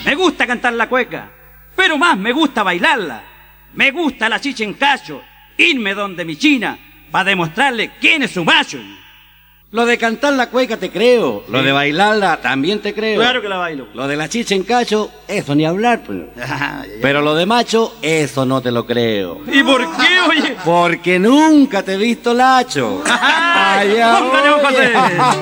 Me gusta cantar la cueca, pero más me gusta bailarla. Me gusta la chicha en cacho, irme donde mi china, para demostrarle quién es su macho. Lo de cantar la cueca te creo, lo de bailarla también te creo. Claro que la bailo. Lo de la chicha en cacho, eso ni hablar, pues. Pero lo de macho, eso no te lo creo. ¿Y por qué, oye? Porque nunca te he visto lacho. Póngale un José.